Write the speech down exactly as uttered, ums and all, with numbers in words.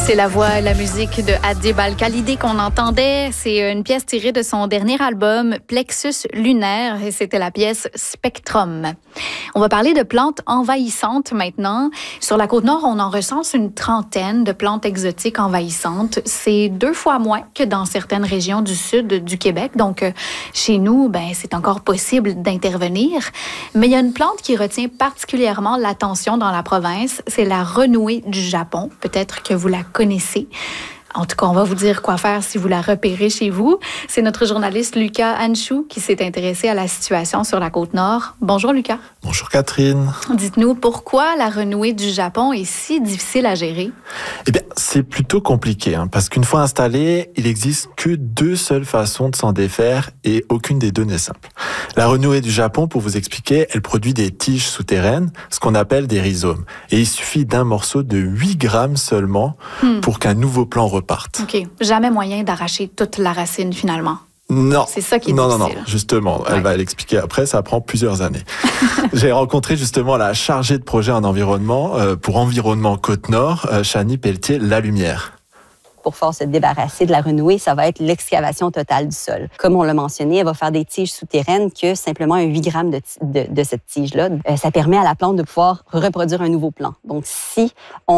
C'est la voix et la musique de Adib Al-Khalidi qu'on entendait. C'est une pièce tirée de son dernier album Plexus lunaire et c'était la pièce Spectrum. On va parler de plantes envahissantes maintenant. Sur la Côte-Nord, on en recense une trentaine de plantes exotiques envahissantes. C'est deux fois moins que dans certaines régions du sud du Québec. Donc, euh, chez nous, ben, c'est encore possible d'intervenir. Mais il y a une plante qui retient particulièrement l'attention dans la province. C'est la renouée du Japon. Peut-être que vous la connaissez. En tout cas, on va vous dire quoi faire si vous la repérez chez vous. C'est notre journaliste Lucas Anchou qui s'est intéressé à la situation sur la Côte-Nord. Bonjour Lucas. Bonjour Catherine. Dites-nous, pourquoi la renouée du Japon est si difficile à gérer? Eh bien, c'est plutôt compliqué, hein, parce qu'une fois installée, il n'existe que deux seules façons de s'en défaire et aucune des deux n'est simple. La renouée du Japon, pour vous expliquer, elle produit des tiges souterraines, ce qu'on appelle des rhizomes. Et il suffit d'un morceau de huit grammes seulement hmm. pour qu'un nouveau plant reparte. OK. Jamais moyen d'arracher toute la racine, finalement. Non. C'est ça qui est non, difficile. Non, non, justement. Ouais. Elle va l'expliquer après, ça prend plusieurs années. J'ai rencontré justement la chargée de projet en environnement euh, pour Environnement Côte-Nord, euh, Chani Pelletier-Lalumière. Pour faire se débarrasser de la renouée, ça va être l'excavation totale du sol. Comme on l'a mentionné, elle va faire des tiges souterraines que simplement un huit grammes de, de, de cette tige-là. Euh, ça permet à la plante de pouvoir reproduire un nouveau plant. Donc, si on